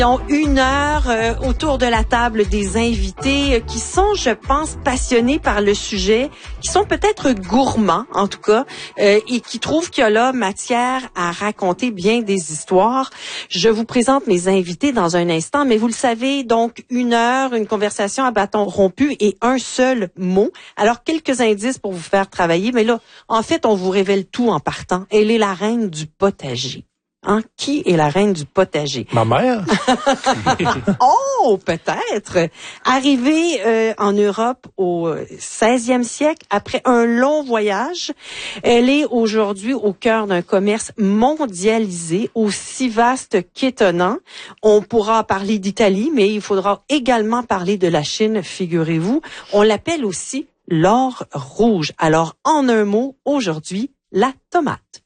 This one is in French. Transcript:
Ont 1 heure autour de la table des invités qui sont, je pense, passionnés par le sujet, qui sont peut-être gourmands, en tout cas, et qui trouvent qu'il y a là matière à raconter bien des histoires. Je vous présente mes invités dans un instant, mais vous le savez, donc 1 heure, une conversation à bâton rompu et un seul mot. Alors, quelques indices pour vous faire travailler, mais là, en fait, on vous révèle tout en partant. Elle est la reine du potager. Hein? Qui est la reine du potager? Ma mère? Oh, peut-être. Arrivée en Europe au 16e siècle, après un long voyage, elle est aujourd'hui au cœur d'un commerce mondialisé, aussi vaste qu'étonnant. On pourra parler d'Italie, mais il faudra également parler de la Chine, figurez-vous. On l'appelle aussi l'or rouge. Alors, en un mot, aujourd'hui, la tomate.